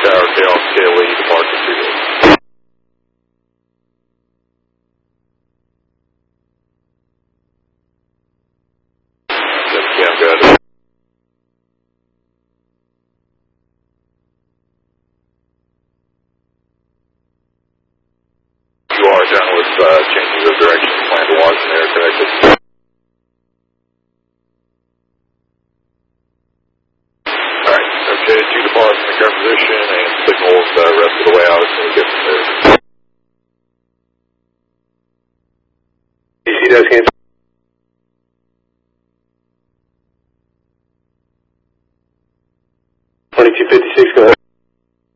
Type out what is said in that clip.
Tower, KLX, KLE, departure 2 days. Yeah, I'm good. You are done with changes of direction, plan to watch and air corrected. Alright, okay, 2 depart from the current position and signals the rest of the way out as soon as we get from there. DC does cancel.